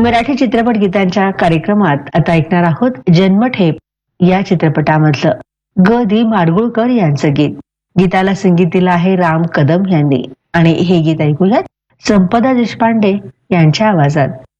मराठी चित्रपट गीतांच्या कार्यक्रमात आता ऐकणार आहोत जन्मठेप या चित्रपटामधलं ग दी माडगुळकर यांचं गीत. गीताला संगीत दिलं आहे राम कदम यांनी आणि हे गीत ऐकूयात संपदा देशपांडे यांच्या आवाजात.